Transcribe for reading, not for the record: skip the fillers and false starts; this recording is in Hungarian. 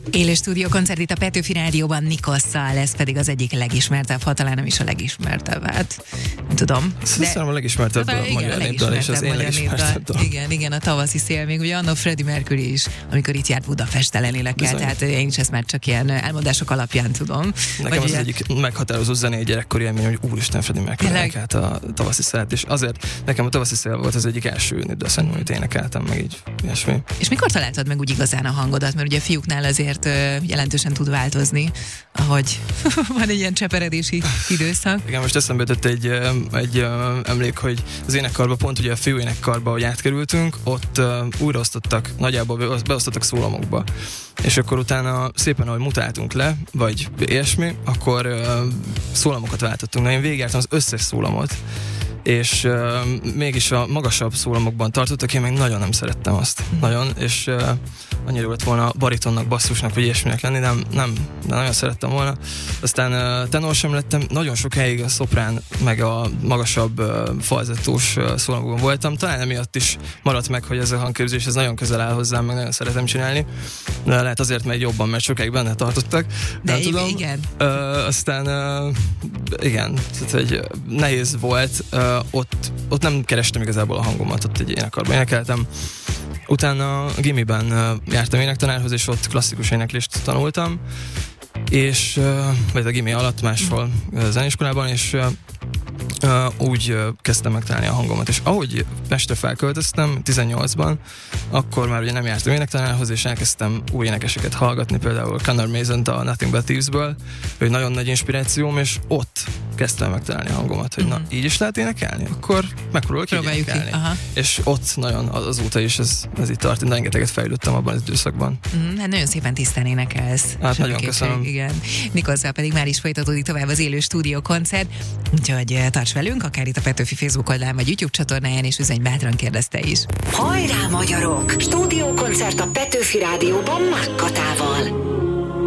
Élő stúdiókoncert itt a Petőfi Rádióban Nikosszal, ez pedig az egyik legismertebb, ha talán nem is a legismertebb, hát nem tudom. Szerintem a legismertebb a magyar népdal, és az én legismertebb dal. Igen, a tavaszi szél, még ugye anno Freddie Mercury is, amikor itt járt Budapesten énekel, tehát én is ezt már csak ilyen elmondások alapján tudom. Nekem az egyik meghatározó zenei gyerekkori élmény, hogy úristen, Freddie Mercury énekelt a tavaszi szélt, és azért nekem a tavaszi szél volt az egyik első népdal, amit énekeltem, meg így ilyesmi. És mikor találtad meg úgy igazán a hangodat? Mert ugye a fiúknál azért jelentősen tud változni, ahogy van egy ilyen cseperedési időszak. Igen, most eszembe jutott egy emlék, hogy az énekkarba, pont ugye a fiú énekkarba, hogy átkerültünk, ott újraosztottak, nagyjából beosztottak szólamokba. És akkor utána szépen, ahogy mutáltunk le, vagy ilyesmi, akkor szólamokat váltottunk. Na, én végigjártam az összes szólamot, és mégis a magasabb szólamokban tartottak, én meg nagyon nem szerettem azt. Nagyon, és annyira volt volna baritonnak, basszusnak, vagy ilyesminek lenni, de nagyon szerettem volna. Aztán tenor sem lettem, nagyon sokáig a szoprán, meg a magasabb falzettós szólamokban voltam. Talán emiatt is maradt meg, hogy ez a hangképzés ez nagyon közel áll hozzám, meg nagyon szeretem csinálni. De lehet azért megy jobban, mert sokáig benne tartottak. De nem tudom. Igen. Aztán igen, tehát hogy nehéz volt. Ott nem kerestem igazából a hangomat, ott egy énekkarban énekeltem. Utána a gimiben jártam énektanárhoz, és ott klasszikus éneklést tanultam, és vagy a gimi alatt máshol zeneiskolában, és úgy kezdtem megtalálni a hangomat, és ahogy Pestre felköltöztem 18-ban, akkor már ugye nem jártam énektanárhoz, és elkezdtem új énekeseket hallgatni, például Conor Mason-t a Nothing But Thieves-ből, ő nagyon nagy inspirációm, és ott kezdtem megtalálni a hangomat, hogy na, így is lehet énekelni, akkor megpróbálok így énekelni. És ott nagyon azóta is ez így tart, én rengeteget fejlődtem abban az időszakban. Hát nagyon szépen tisztán énekelsz. Hát nagyon köszönöm. Igen. Nikosszal pedig már is folytatódik tovább az élő stúdiókoncert, úgyhogy tarts velünk, akár itt a Petőfi Facebook oldalán vagy YouTube csatornáján, és üzenj bátran, kérdezte is. Hajrá, magyarok! Stúdiókoncert a Petőfi Rádióban Mákkatával.